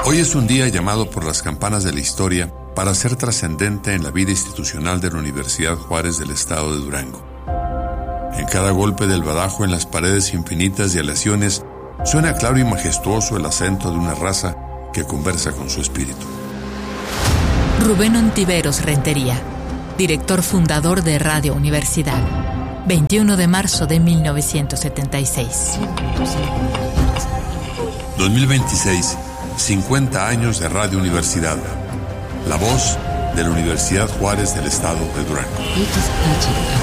Hoy es un día llamado por las campanas de la historia para ser trascendente en la vida institucional de la Universidad Juárez del estado de Durango. En cada golpe del badajo en las paredes infinitas de aleaciones suena claro y majestuoso el acento de una raza que conversa con su espíritu. Rubén Ontiveros Rentería, director fundador de Radio Universidad, 21 de marzo de 1976. 2026, 50 años de Radio Universidad, la voz de la Universidad Juárez del estado de Durango.